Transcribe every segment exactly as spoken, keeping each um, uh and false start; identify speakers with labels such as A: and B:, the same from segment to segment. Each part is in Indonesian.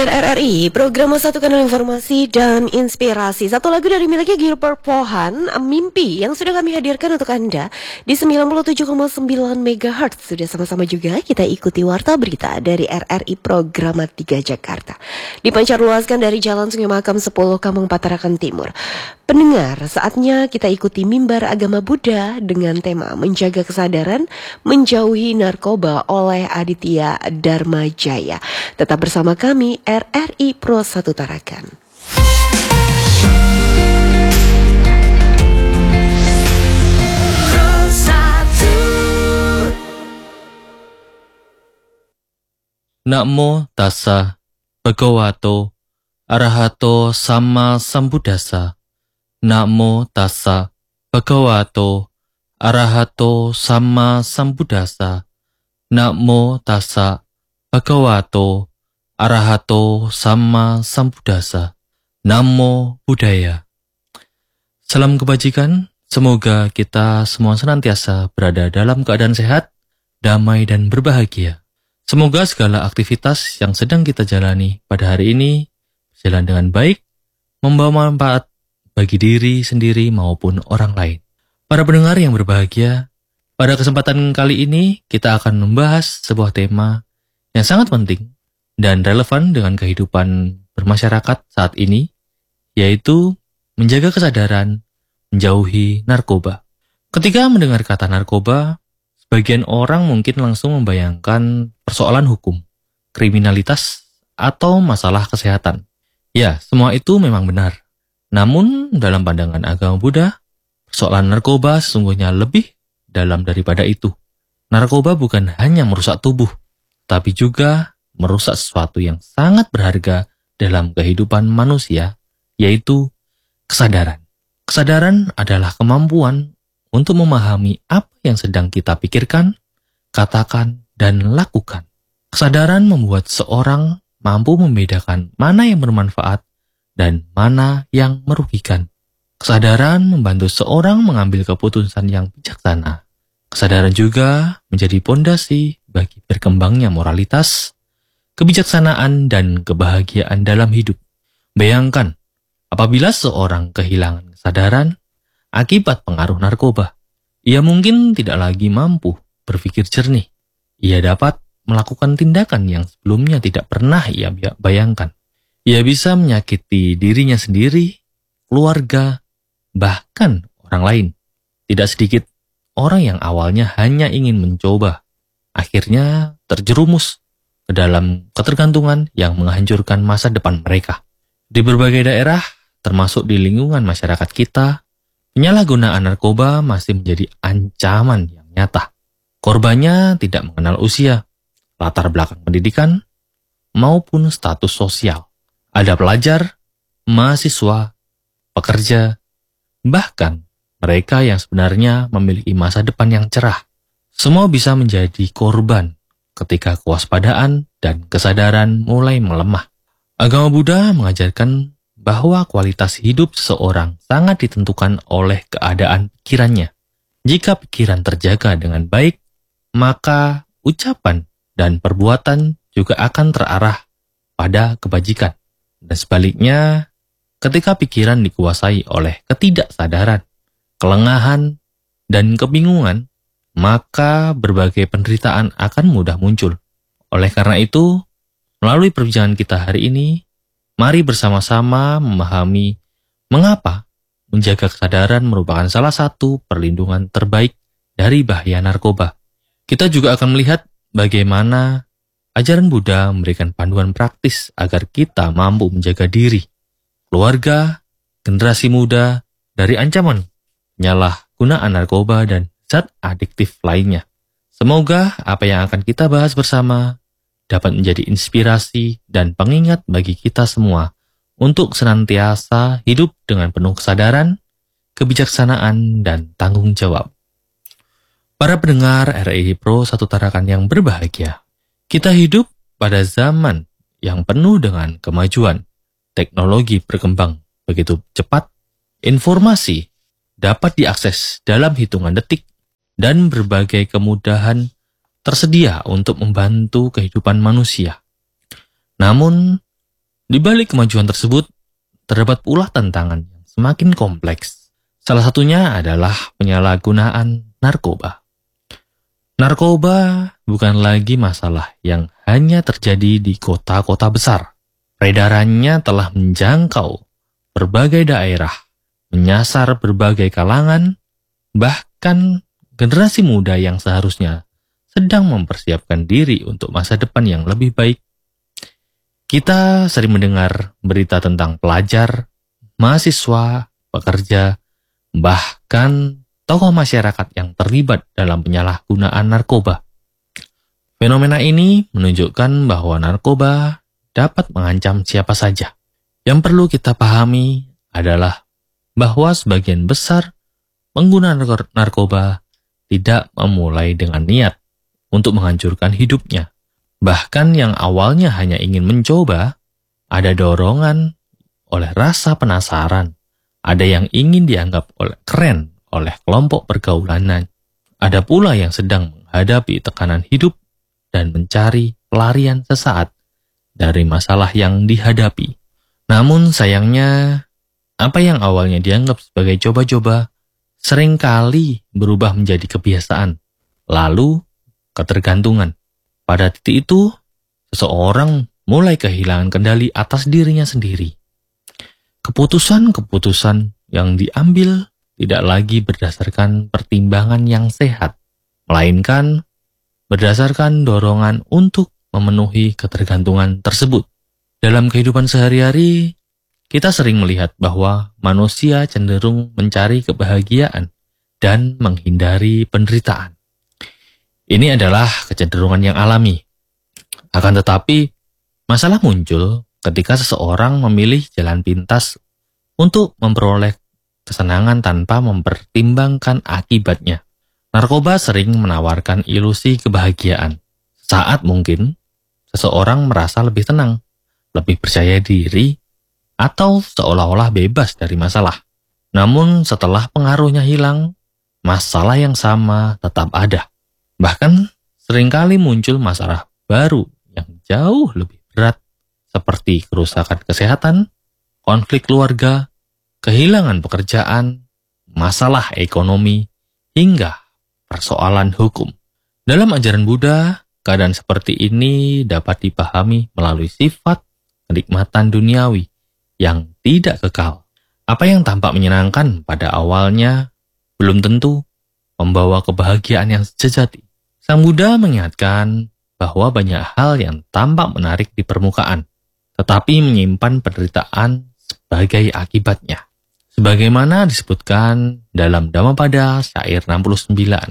A: pendengar R R I, program Satu Kanal Informasi dan Inspirasi. Satu lagu dari miliknya Gilbert Pohan, Mimpi, yang sudah kami hadirkan untuk Anda di sembilan puluh tujuh koma sembilan megahertz. Sudah sama-sama juga kita ikuti warta berita dari R R I Programa tiga Jakarta. Dipancar luaskan dari Jalan Sungai Makam sepuluh, Kampung Patarakan Timur. Pendengar, saatnya kita ikuti mimbar agama Buddha dengan tema Menjaga Kesadaran, Menjauhi Narkoba oleh Aditya Dharma Jaya. Tetap bersama kami, R R I Pro Satu Tarakan.
B: Namo tassa bhagavato arahato sama sambuddhassa. Namo tassa bhagavato arahato sama sambuddhassa. Namo tassa bhagavato arahato sama sambuddhassa. Namo Buddhaya. Salam kebajikan, semoga kita semua senantiasa berada dalam keadaan sehat, damai dan berbahagia. Semoga segala aktivitas yang sedang kita jalani pada hari ini berjalan dengan baik, membawa manfaat bagi diri sendiri maupun orang lain. Para pendengar yang berbahagia, pada kesempatan kali ini kita akan membahas sebuah tema yang sangat penting dan relevan dengan kehidupan bermasyarakat saat ini, yaitu menjaga kesadaran, menjauhi narkoba. Ketika mendengar kata narkoba, sebagian orang mungkin langsung membayangkan persoalan hukum, kriminalitas, atau masalah kesehatan. Ya, semua itu memang benar. Namun, dalam pandangan agama Buddha, persoalan narkoba sesungguhnya lebih dalam daripada itu. Narkoba bukan hanya merusak tubuh, tapi juga merusak sesuatu yang sangat berharga dalam kehidupan manusia, yaitu kesadaran. Kesadaran adalah kemampuan untuk memahami apa yang sedang kita pikirkan, katakan, dan lakukan. Kesadaran membuat seorang mampu membedakan mana yang bermanfaat dan mana yang merugikan. Kesadaran membantu seorang mengambil keputusan yang bijaksana. Kesadaran juga menjadi pondasi bagi berkembangnya moralitas, kebijaksanaan, dan kebahagiaan dalam hidup. Bayangkan, apabila seorang kehilangan kesadaran akibat pengaruh narkoba, ia mungkin tidak lagi mampu berpikir jernih. Ia dapat melakukan tindakan yang sebelumnya tidak pernah ia bayangkan. Ia bisa menyakiti dirinya sendiri, keluarga, bahkan orang lain. Tidak sedikit orang yang awalnya hanya ingin mencoba, akhirnya terjerumus ke dalam ketergantungan yang menghancurkan masa depan mereka. Di berbagai daerah, termasuk di lingkungan masyarakat kita, penyalahgunaan narkoba masih menjadi ancaman yang nyata. Korbannya tidak mengenal usia, latar belakang pendidikan, maupun status sosial. Ada pelajar, mahasiswa, pekerja, bahkan mereka yang sebenarnya memiliki masa depan yang cerah. Semua bisa menjadi korban ketika kewaspadaan dan kesadaran mulai melemah. Agama Buddha mengajarkan bahwa kualitas hidup seseorang sangat ditentukan oleh keadaan pikirannya. Jika pikiran terjaga dengan baik, maka ucapan dan perbuatan juga akan terarah pada kebajikan. Dan sebaliknya, ketika pikiran dikuasai oleh ketidaksadaran, kelengahan, dan kebingungan, maka berbagai penderitaan akan mudah muncul. Oleh karena itu, melalui perbincangan kita hari ini, mari bersama-sama memahami mengapa menjaga kesadaran merupakan salah satu perlindungan terbaik dari bahaya narkoba. Kita juga akan melihat bagaimana ajaran Buddha memberikan panduan praktis agar kita mampu menjaga diri, keluarga, generasi muda dari ancaman penyalahgunaan narkoba dan zat adiktif lainnya. Semoga apa yang akan kita bahas bersama dapat menjadi inspirasi dan pengingat bagi kita semua untuk senantiasa hidup dengan penuh kesadaran, kebijaksanaan, dan tanggung jawab. Para pendengar R R I Pro Satu Tarakan yang berbahagia, kita hidup pada zaman yang penuh dengan kemajuan. Teknologi berkembang begitu cepat, informasi dapat diakses dalam hitungan detik, dan berbagai kemudahan tersedia untuk membantu kehidupan manusia. Namun, Di balik kemajuan tersebut, terdapat pula tantangan yang semakin kompleks. Salah satunya adalah penyalahgunaan narkoba. Narkoba bukan lagi masalah yang hanya terjadi di kota-kota besar. Peredarannya telah menjangkau berbagai daerah, menyasar berbagai kalangan, bahkan generasi muda yang seharusnya sedang mempersiapkan diri untuk masa depan yang lebih baik. Kita sering mendengar berita tentang pelajar, mahasiswa, pekerja, bahkan tokoh masyarakat yang terlibat dalam penyalahgunaan narkoba. Fenomena ini menunjukkan bahwa narkoba dapat mengancam siapa saja. Yang perlu kita pahami adalah bahwa sebagian besar pengguna narkoba tidak memulai dengan niat untuk menghancurkan hidupnya. Bahkan yang awalnya hanya ingin mencoba, ada dorongan oleh rasa penasaran. Ada yang ingin dianggap oleh keren oleh kelompok pergaulannya. Ada pula yang sedang menghadapi tekanan hidup dan mencari pelarian sesaat dari masalah yang dihadapi. Namun sayangnya, apa yang awalnya dianggap sebagai coba-coba seringkali berubah menjadi kebiasaan, lalu ketergantungan. Pada titik itu, seseorang mulai kehilangan kendali atas dirinya sendiri. Keputusan-keputusan yang diambil tidak lagi berdasarkan pertimbangan yang sehat, melainkan berdasarkan dorongan untuk memenuhi ketergantungan tersebut. Dalam kehidupan sehari-hari, kita sering melihat bahwa manusia cenderung mencari kebahagiaan dan menghindari penderitaan. Ini adalah kecenderungan yang alami. Akan tetapi, masalah muncul ketika seseorang memilih jalan pintas untuk memperoleh kesenangan tanpa mempertimbangkan akibatnya. Narkoba sering menawarkan ilusi kebahagiaan. Saat mungkin, seseorang merasa lebih tenang, lebih percaya diri, atau seolah-olah bebas dari masalah. Namun setelah pengaruhnya hilang, masalah yang sama tetap ada. Bahkan seringkali muncul masalah baru yang jauh lebih berat, seperti kerusakan kesehatan, konflik keluarga, kehilangan pekerjaan, masalah ekonomi, hingga persoalan hukum. Dalam ajaran Buddha, keadaan seperti ini dapat dipahami melalui sifat kenikmatan duniawi yang tidak kekal. Apa yang tampak menyenangkan pada awalnya belum tentu membawa kebahagiaan yang sejati. Sang Buddha mengingatkan bahwa banyak hal yang tampak menarik di permukaan, tetapi menyimpan penderitaan sebagai akibatnya. Sebagaimana disebutkan dalam Dhammapada syair enam puluh sembilan,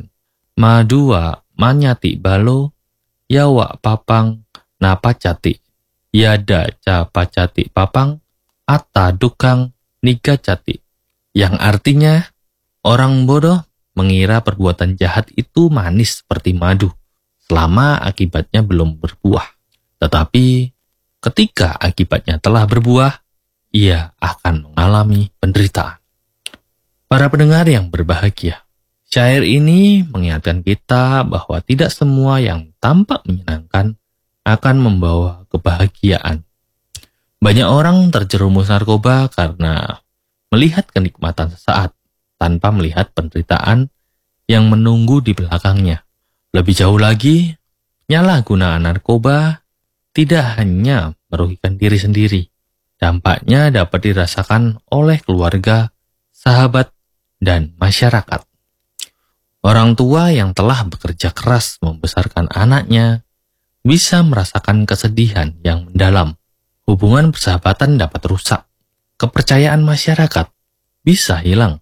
B: Madua manyati balo, yawa papang napacati, yada capacati papang, atta dukang nigacati. Yang artinya, orang bodoh mengira perbuatan jahat itu manis seperti madu, selama akibatnya belum berbuah. Tetapi ketika akibatnya telah berbuah, ia akan mengalami penderitaan. Para pendengar yang berbahagia, syair ini mengingatkan kita bahwa tidak semua yang tampak menyenangkan akan membawa kebahagiaan. Banyak orang terjerumus narkoba karena melihat kenikmatan sesaat tanpa melihat penderitaan yang menunggu di belakangnya. Lebih jauh lagi, penyalahgunaan narkoba tidak hanya merugikan diri sendiri. Dampaknya dapat dirasakan oleh keluarga, sahabat, dan masyarakat. Orang tua yang telah bekerja keras membesarkan anaknya bisa merasakan kesedihan yang mendalam. Hubungan persahabatan dapat rusak. Kepercayaan masyarakat bisa hilang.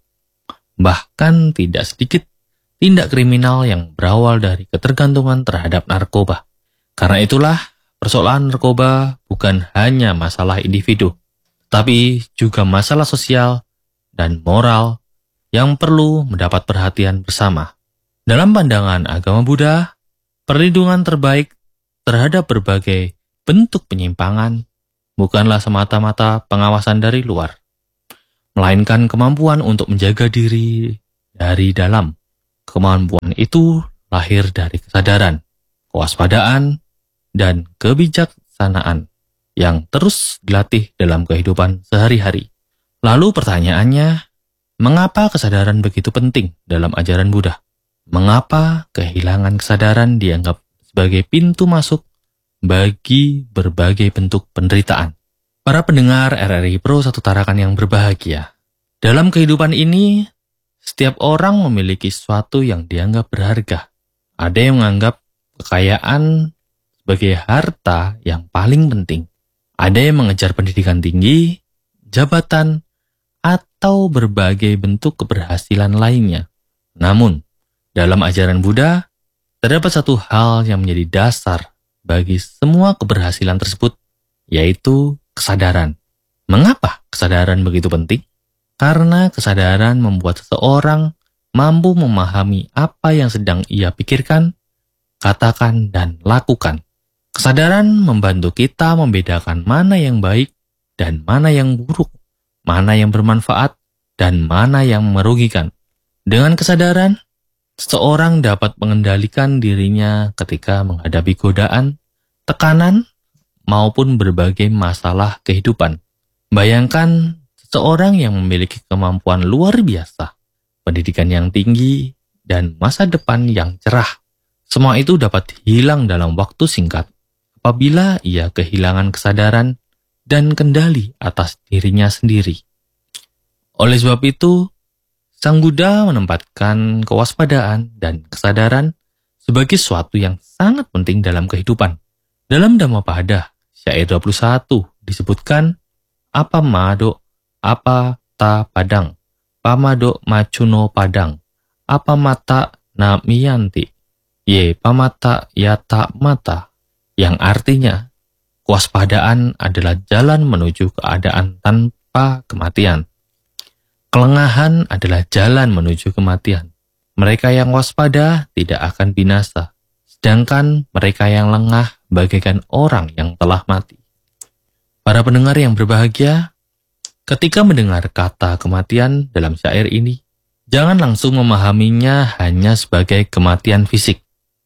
B: Bahkan tidak sedikit tindak kriminal yang berawal dari ketergantungan terhadap narkoba. Karena itulah, persoalan narkoba bukan hanya masalah individu, tapi juga masalah sosial dan moral yang perlu mendapat perhatian bersama. Dalam pandangan agama Buddha, perlindungan terbaik terhadap berbagai bentuk penyimpangan bukanlah semata-mata pengawasan dari luar, melainkan kemampuan untuk menjaga diri dari dalam. Kemampuan itu lahir dari kesadaran, kewaspadaan, dan kebijaksanaan yang terus dilatih dalam kehidupan sehari-hari. Lalu pertanyaannya, mengapa kesadaran begitu penting dalam ajaran Buddha? Mengapa kehilangan kesadaran dianggap sebagai pintu masuk bagi berbagai bentuk penderitaan? Para pendengar R R I Pro Satu Tarakan yang berbahagia, dalam kehidupan ini, setiap orang memiliki sesuatu yang dianggap berharga. Ada yang menganggap kekayaan sebagai harta yang paling penting. Ada yang mengejar pendidikan tinggi, jabatan, atau berbagai bentuk keberhasilan lainnya. Namun, dalam ajaran Buddha, terdapat satu hal yang menjadi dasar bagi semua keberhasilan tersebut, yaitu kesadaran. Mengapa kesadaran begitu penting? Karena kesadaran membuat seseorang mampu memahami apa yang sedang ia pikirkan, katakan, dan lakukan. Kesadaran membantu kita membedakan mana yang baik dan mana yang buruk, mana yang bermanfaat dan mana yang merugikan. Dengan kesadaran, seseorang dapat mengendalikan dirinya ketika menghadapi godaan, tekanan, maupun berbagai masalah kehidupan. Bayangkan seseorang yang memiliki kemampuan luar biasa, pendidikan yang tinggi, dan masa depan yang cerah. Semua itu dapat hilang dalam waktu singkat apabila ia kehilangan kesadaran dan kendali atas dirinya sendiri. Oleh sebab itu, Sang Buddha menempatkan kewaspadaan dan kesadaran sebagai sesuatu yang sangat penting dalam kehidupan. Dalam Dhammapada, syair dua puluh satu disebutkan, apa mado, apa ta padang, pamado macuno padang, apa mata na miyanti, ye pamata yata mata, yang artinya, kewaspadaan adalah jalan menuju keadaan tanpa kematian. Kelengahan adalah jalan menuju kematian. Mereka yang waspada tidak akan binasa, sedangkan mereka yang lengah bagaikan orang yang telah mati. Para pendengar yang berbahagia, ketika mendengar kata kematian dalam syair ini, jangan langsung memahaminya hanya sebagai kematian fisik.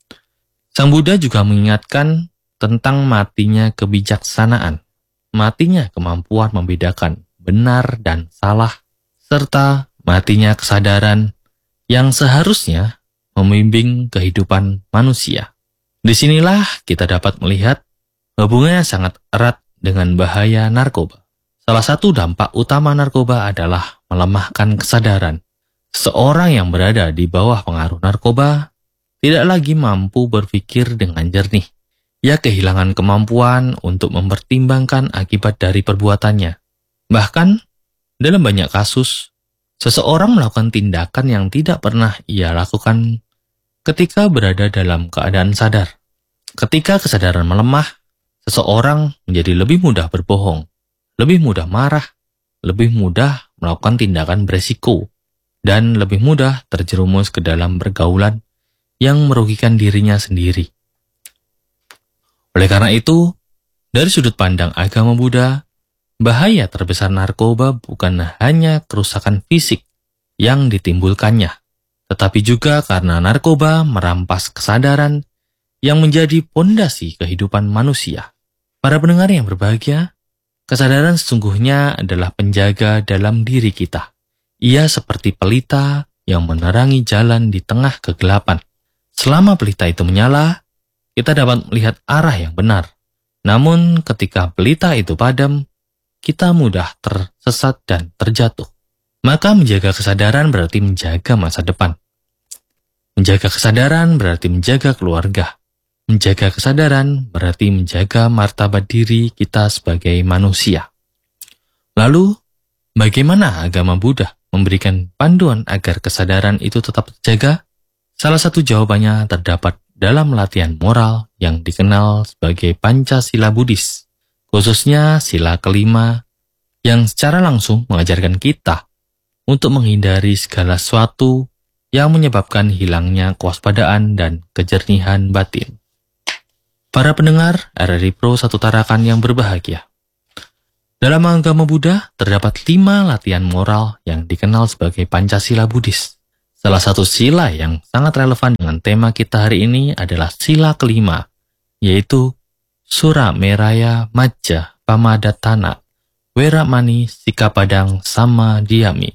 B: Sang Buddha juga mengingatkan tentang matinya kebijaksanaan, matinya kemampuan membedakan benar dan salah, serta matinya kesadaran yang seharusnya membimbing kehidupan manusia. Disinilah kita dapat melihat hubungannya sangat erat dengan bahaya narkoba. Salah satu dampak utama narkoba adalah melemahkan kesadaran. Seseorang yang berada di bawah pengaruh narkoba tidak lagi mampu berpikir dengan jernih. Ia kehilangan kemampuan untuk mempertimbangkan akibat dari perbuatannya. Bahkan, dalam banyak kasus, seseorang melakukan tindakan yang tidak pernah ia lakukan ketika berada dalam keadaan sadar. Ketika kesadaran melemah, seseorang menjadi lebih mudah berbohong, lebih mudah marah, lebih mudah melakukan tindakan beresiko, dan lebih mudah terjerumus ke dalam pergaulan yang merugikan dirinya sendiri. Oleh karena itu, dari sudut pandang agama Buddha, bahaya terbesar narkoba bukan hanya kerusakan fisik yang ditimbulkannya, tetapi juga karena narkoba merampas kesadaran yang menjadi pondasi kehidupan manusia. Para pendengar yang berbahagia, kesadaran sesungguhnya adalah penjaga dalam diri kita. Ia seperti pelita yang menerangi jalan di tengah kegelapan. Selama pelita itu menyala, kita dapat melihat arah yang benar. Namun ketika pelita itu padam, kita mudah tersesat dan terjatuh. Maka menjaga kesadaran berarti menjaga masa depan. Menjaga kesadaran berarti menjaga keluarga. Menjaga kesadaran berarti menjaga martabat diri kita sebagai manusia. Lalu, bagaimana agama Buddha memberikan panduan agar kesadaran itu tetap terjaga? Salah satu jawabannya terdapat dalam latihan moral yang dikenal sebagai Pancasila Buddhis, khususnya sila kelima yang secara langsung mengajarkan kita untuk menghindari segala sesuatu yang menyebabkan hilangnya kewaspadaan dan kejernihan batin. Para pendengar R R I Pro Satu Tarakan yang berbahagia, dalam agama Buddha terdapat lima latihan moral yang dikenal sebagai Pancasila Buddhis. Salah satu sila yang sangat relevan dengan tema kita hari ini adalah sila kelima, yaitu Sura Meraya Majja pamadatana, weramani, sikapadang, sama diami.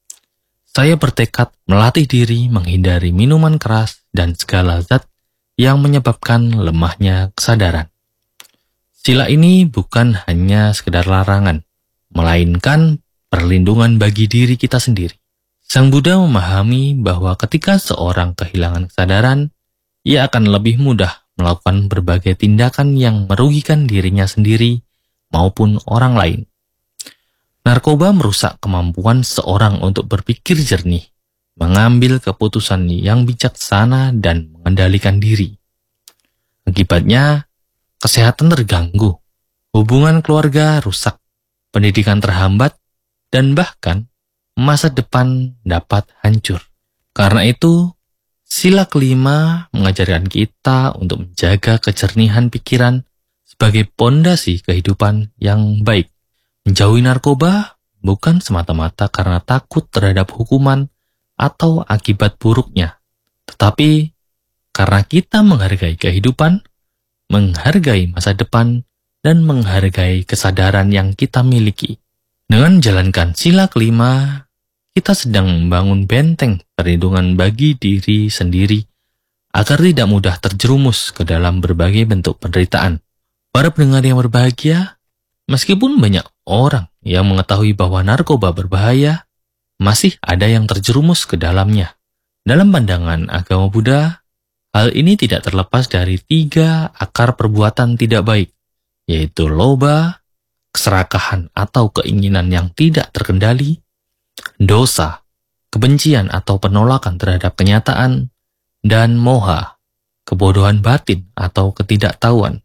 B: Saya bertekad melatih diri menghindari minuman keras dan segala zat yang menyebabkan lemahnya kesadaran. Sila ini bukan hanya sekedar larangan, melainkan perlindungan bagi diri kita sendiri. Sang Buddha memahami bahwa ketika seorang kehilangan kesadaran, ia akan lebih mudah melakukan berbagai tindakan yang merugikan dirinya sendiri maupun orang lain. Narkoba merusak kemampuan seorang untuk berpikir jernih, mengambil keputusan yang bijaksana dan mengendalikan diri. Akibatnya, kesehatan terganggu, hubungan keluarga rusak, pendidikan terhambat, dan bahkan masa depan dapat hancur. Karena itu, sila kelima mengajarkan kita untuk menjaga kejernihan pikiran sebagai pondasi kehidupan yang baik. Menjauhi narkoba bukan semata-mata karena takut terhadap hukuman atau akibat buruknya, tetapi karena kita menghargai kehidupan, menghargai masa depan, dan menghargai kesadaran yang kita miliki. Dengan menjalankan sila kelima, kita sedang membangun benteng perlindungan bagi diri sendiri agar tidak mudah terjerumus ke dalam berbagai bentuk penderitaan. Para pendengar yang berbahagia, meskipun banyak orang yang mengetahui bahwa narkoba berbahaya, masih ada yang terjerumus ke dalamnya. Dalam pandangan agama Buddha, hal ini tidak terlepas dari tiga akar perbuatan tidak baik, yaitu loba, keserakahan atau keinginan yang tidak terkendali, dosa, kebencian atau penolakan terhadap kenyataan, dan moha, kebodohan batin atau ketidaktahuan.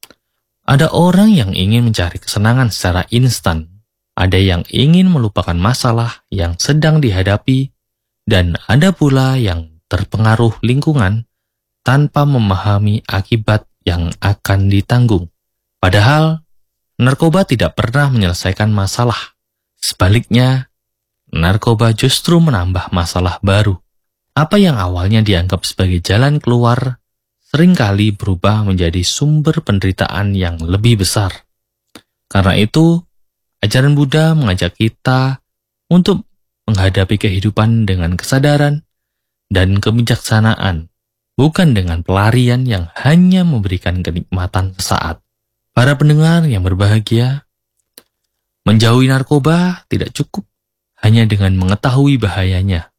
B: Ada orang yang ingin mencari kesenangan secara instan, ada yang ingin melupakan masalah yang sedang dihadapi, dan ada pula yang terpengaruh lingkungan tanpa memahami akibat yang akan ditanggung. Padahal, narkoba tidak pernah menyelesaikan masalah. Sebaliknya, narkoba justru menambah masalah baru. Apa yang awalnya dianggap sebagai jalan keluar seringkali berubah menjadi sumber penderitaan yang lebih besar. Karena itu, ajaran Buddha mengajak kita untuk menghadapi kehidupan dengan kesadaran dan kebijaksanaan, bukan dengan pelarian yang hanya memberikan kenikmatan sesaat. Para pendengar yang berbahagia, menjauhi narkoba tidak cukup hanya dengan mengetahui bahayanya,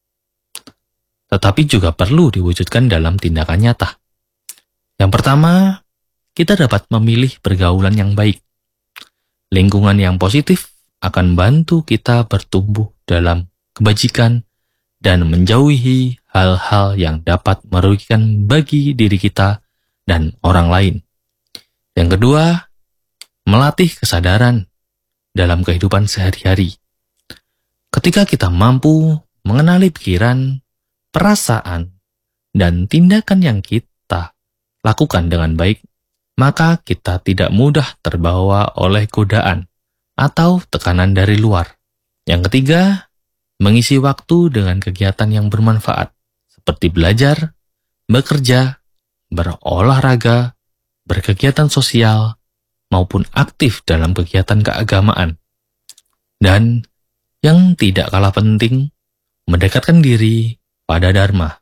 B: tetapi juga perlu diwujudkan dalam tindakan nyata. Yang pertama, kita dapat memilih pergaulan yang baik. Lingkungan yang positif akan bantu kita bertumbuh dalam kebajikan dan menjauhi hal-hal yang dapat merugikan bagi diri kita dan orang lain. Yang kedua, melatih kesadaran dalam kehidupan sehari-hari. Ketika kita mampu mengenali pikiran, perasaan, dan tindakan yang kita lakukan dengan baik, maka kita tidak mudah terbawa oleh godaan atau tekanan dari luar. Yang ketiga, mengisi waktu dengan kegiatan yang bermanfaat, seperti belajar, bekerja, berolahraga, berkegiatan sosial, maupun aktif dalam kegiatan keagamaan. Dan yang tidak kalah penting, mendekatkan diri pada Dharma.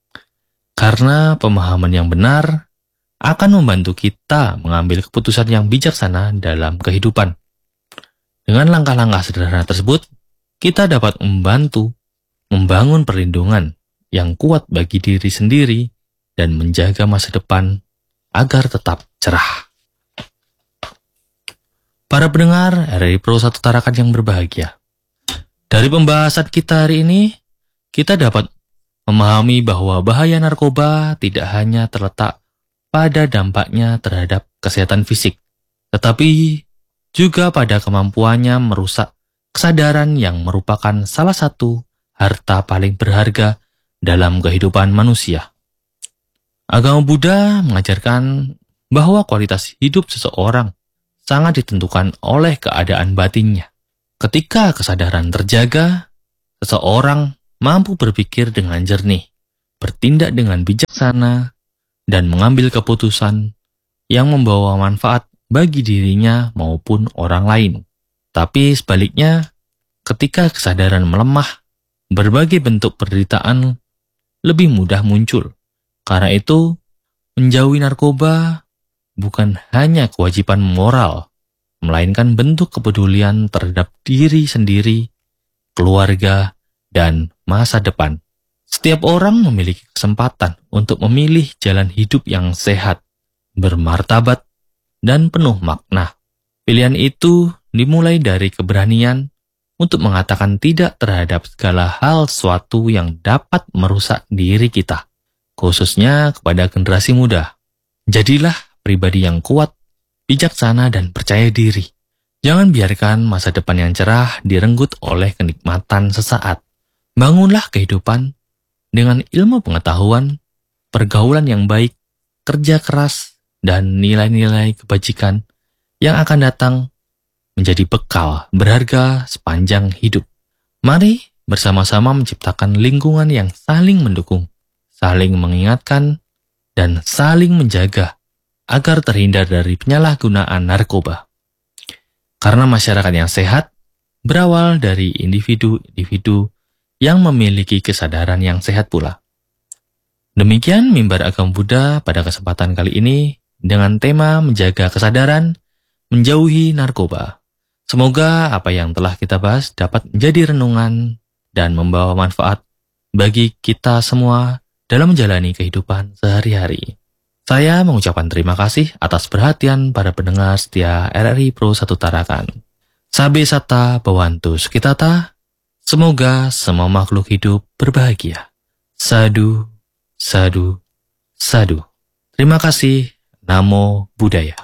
B: Karena pemahaman yang benar akan membantu kita mengambil keputusan yang bijaksana dalam kehidupan. Dengan langkah-langkah sederhana tersebut, kita dapat membantu membangun perlindungan yang kuat bagi diri sendiri dan menjaga masa depan agar tetap cerah. Para pendengar R R I Pro satu Tarakan yang berbahagia, dari pembahasan kita hari ini, kita dapat memahami bahwa bahaya narkoba tidak hanya terletak pada dampaknya terhadap kesehatan fisik, tetapi juga pada kemampuannya merusak kesadaran yang merupakan salah satu harta paling berharga dalam kehidupan manusia. Agama Buddha mengajarkan bahwa kualitas hidup seseorang sangat ditentukan oleh keadaan batinnya. Ketika kesadaran terjaga, seseorang mampu berpikir dengan jernih, bertindak dengan bijaksana, dan mengambil keputusan yang membawa manfaat bagi dirinya maupun orang lain. Tapi sebaliknya, ketika kesadaran melemah, berbagai bentuk penderitaan lebih mudah muncul. Karena itu, menjauhi narkoba bukan hanya kewajiban moral, melainkan bentuk kepedulian terhadap diri sendiri, keluarga, dan masa depan. Setiap orang memiliki kesempatan untuk memilih jalan hidup yang sehat, bermartabat, dan penuh makna. Pilihan itu dimulai dari keberanian untuk mengatakan tidak terhadap segala hal suatu yang dapat merusak diri kita, khususnya kepada generasi muda. Jadilah pribadi yang kuat, bijaksana, dan percaya diri. Jangan biarkan masa depan yang cerah direnggut oleh kenikmatan sesaat. Bangunlah kehidupan dengan ilmu pengetahuan, pergaulan yang baik, kerja keras, dan nilai-nilai kebajikan yang akan datang menjadi bekal berharga sepanjang hidup. Mari bersama-sama menciptakan lingkungan yang saling mendukung, saling mengingatkan, dan saling menjaga agar terhindar dari penyalahgunaan narkoba. Karena masyarakat yang sehat berawal dari individu-individu yang memiliki kesadaran yang sehat pula. Demikian mimbar agama Buddha pada kesempatan kali ini dengan tema menjaga kesadaran, menjauhi narkoba. Semoga apa yang telah kita bahas dapat menjadi renungan dan membawa manfaat bagi kita semua dalam menjalani kehidupan sehari-hari. Saya mengucapkan terima kasih atas perhatian para pendengar setia R R I Pro satu Tarakan. Sabe Sata Bawantu Sukitata, semoga semua makhluk hidup berbahagia. Sadu, sadu, sadu. Terima kasih. Namo Buddhaya.